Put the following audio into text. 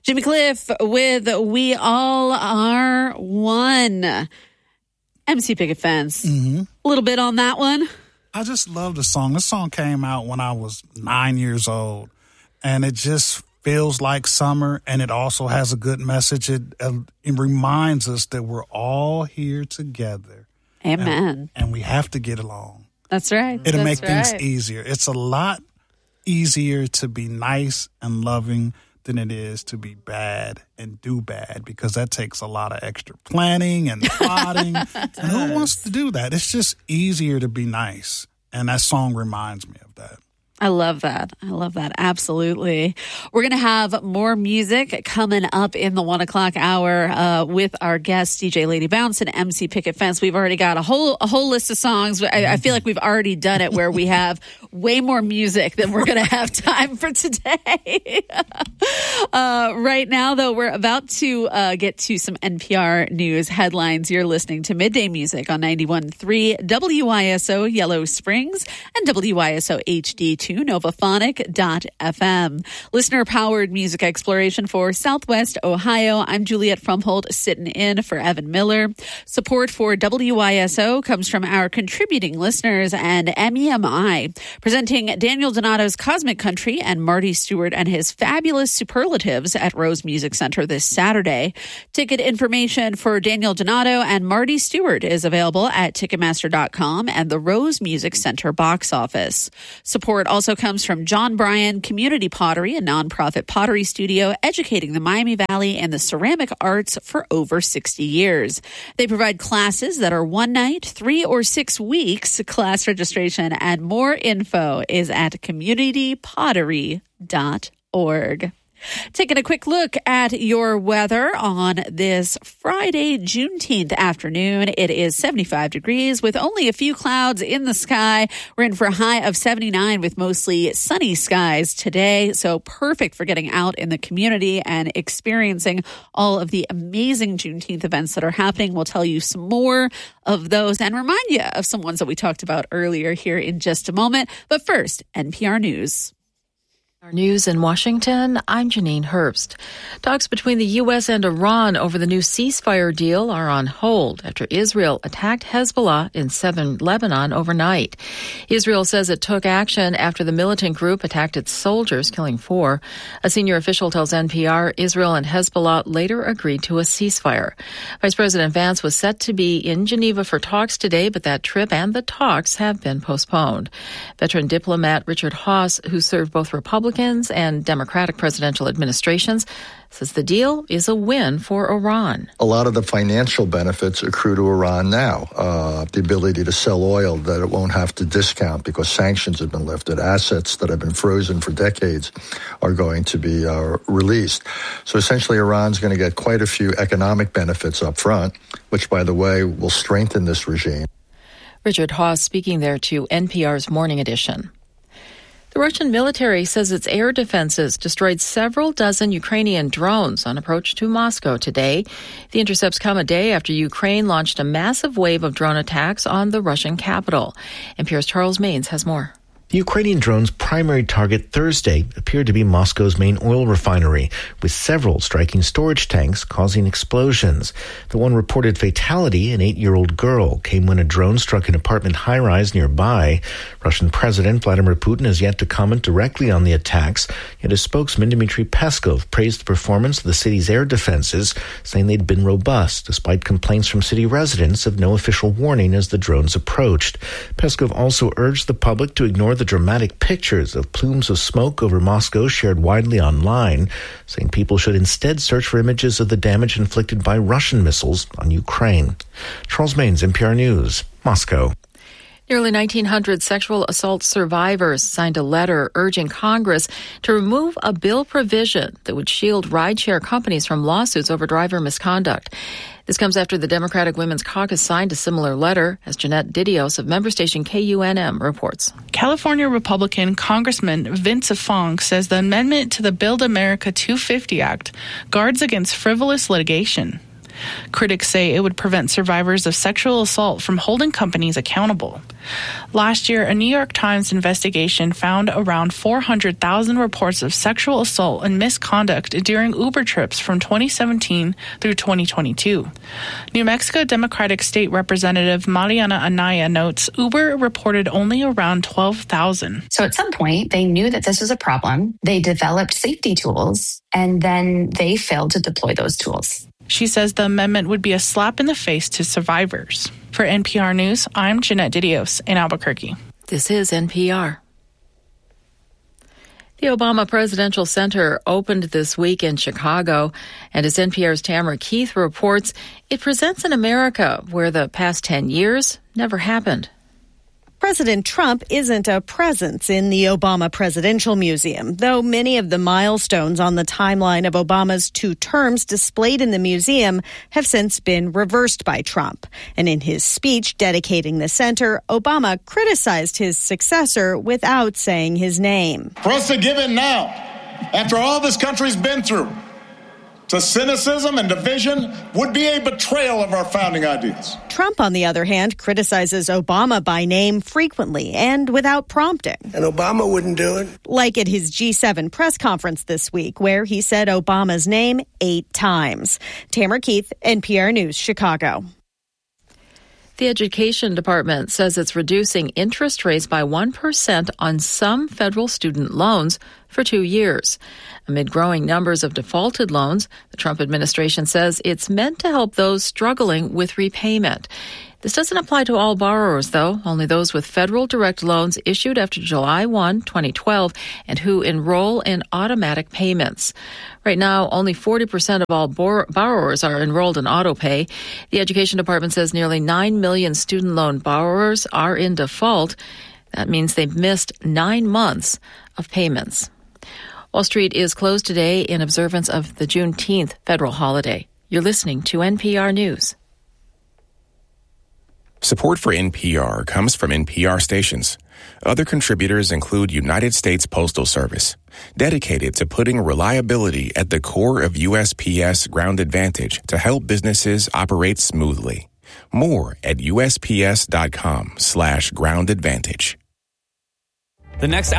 Jimmy Cliff with We All Are One. MC Picket Fence. A little bit on that one. I just love the song. This song came out when I was 9 years old, and it just feels like summer, and it also has a good message. It reminds us that we're all here together. Amen. And we have to get along. That's right. It'll make things easier. It's a lot easier to be nice and loving than it is to be bad and do bad, because that takes a lot of extra planning and plotting. And who wants to do that? It's just easier to be nice. And that song reminds me of that. I love that. I love that. Absolutely. We're going to have more music coming up in the 1 o'clock hour with our guests, DJ Lady Bounce and MC Picket Fence. We've already got a whole list of songs. I feel like we've already done it where we have way more music than we're going to have time for today. Right now, though, we're about to get to some NPR news headlines. You're listening to Midday Music on 91.3 WYSO Yellow Springs and WYSO HD2 Novaphonic.fm. Listener-powered music exploration for Southwest Ohio. I'm Juliet Frumhold, sitting in for Evan Miller. Support for WYSO comes from our contributing listeners and MEMI, presenting Daniel Donato's Cosmic Country and Marty Stewart and his fabulous superlatives at Rose Music Center this Saturday. Ticket information for Daniel Donato and Marty Stewart is available at Ticketmaster.com and the Rose Music Center box office. Support also comes from John Bryan Community Pottery, a nonprofit pottery studio educating the Miami Valley and the ceramic arts for over 60 years. They provide classes that are 1 night, 3 or 6 weeks. Class registration and more info is at communitypottery.org. Taking a quick look at your weather on this Friday, Juneteenth afternoon. It is 75 degrees with only a few clouds in the sky. We're in for a high of 79 with mostly sunny skies today. So perfect for getting out in the community and experiencing all of the amazing Juneteenth events that are happening. We'll tell you some more of those and remind you of some ones that we talked about earlier here in just a moment. But first, NPR News. Our news in Washington, I'm Janine Herbst. Talks between the U.S. and Iran over the new ceasefire deal are on hold after Israel attacked Hezbollah in southern Lebanon overnight. Israel says it took action after the militant group attacked its soldiers, killing 4. A senior official tells NPR Israel and Hezbollah later agreed to a ceasefire. Vice President Vance was set to be in Geneva for talks today, but that trip and the talks have been postponed. Veteran diplomat Richard Haass, who served both Republican and Democratic presidential administrations, says the deal is a win for Iran. A lot of the financial benefits accrue to Iran now. The ability to sell oil that it won't have to discount because sanctions have been lifted. Assets that have been frozen for decades are going to be released. So essentially, Iran's going to get quite a few economic benefits up front, which, by the way, will strengthen this regime. Richard Haass speaking there to NPR's Morning Edition. The Russian military says its air defenses destroyed several dozen Ukrainian drones on approach to Moscow today. The intercepts come a day after Ukraine launched a massive wave of drone attacks on the Russian capital. NPR's Charles Maines has more. The Ukrainian drone's primary target Thursday appeared to be Moscow's main oil refinery, with several striking storage tanks causing explosions. The one reported fatality, an 8-year-old girl, came when a drone struck an apartment high-rise nearby. Russian President Vladimir Putin has yet to comment directly on the attacks, yet his spokesman Dmitry Peskov praised the performance of the city's air defenses, saying they'd been robust, despite complaints from city residents of no official warning as the drones approached. Peskov also urged the public to ignore the dramatic pictures of plumes of smoke over Moscow shared widely online, saying people should instead search for images of the damage inflicted by Russian missiles on Ukraine. Charles Maines, NPR News, Moscow. Nearly 1,900 sexual assault survivors signed a letter urging Congress to remove a bill provision that would shield rideshare companies from lawsuits over driver misconduct. This comes after the Democratic Women's Caucus signed a similar letter, as Jeanette Didios of member station KUNM reports. California Republican Congressman Vince Fong says the amendment to the Build America 250 Act guards against frivolous litigation. Critics say it would prevent survivors of sexual assault from holding companies accountable. Last year, a New York Times investigation found around 400,000 reports of sexual assault and misconduct during Uber trips from 2017 through 2022. New Mexico Democratic State Representative Mariana Anaya notes Uber reported only around 12,000. So at some point, they knew that this was a problem. They developed safety tools, and then they failed to deploy those tools. She says the amendment would be a slap in the face to survivors. For NPR News, I'm Jeanette Didios in Albuquerque. This is NPR. The Obama Presidential Center opened this week in Chicago, and as NPR's Tamara Keith reports, it presents an America where the past 10 years never happened. President Trump isn't a presence in the Obama Presidential Museum, though many of the milestones on the timeline of Obama's 2 terms displayed in the museum have since been reversed by Trump. And in his speech dedicating the center, Obama criticized his successor without saying his name. For us to give in now, after all this country's been through, to cynicism and division would be a betrayal of our founding ideas. Trump, on the other hand, criticizes Obama by name frequently and without prompting. And Obama wouldn't do it. Like at his G7 press conference this week, where he said Obama's name 8 times. Tamara Keith, NPR News, Chicago. The Education Department says it's reducing interest rates by 1% on some federal student loans for 2 years. Amid growing numbers of defaulted loans, the Trump administration says it's meant to help those struggling with repayment. This doesn't apply to all borrowers, though, only those with federal direct loans issued after July 1, 2012, and who enroll in automatic payments. Right now, only 40% of all borrowers are enrolled in autopay. The Education Department says nearly 9 million student loan borrowers are in default. That means they've missed 9 months of payments. Wall Street is closed today in observance of the Juneteenth federal holiday. You're listening to NPR News. Support for NPR comes from NPR stations. Other contributors include United States Postal Service, dedicated to putting reliability at the core of USPS Ground Advantage to help businesses operate smoothly. More at USPS.com/groundadvantage. The next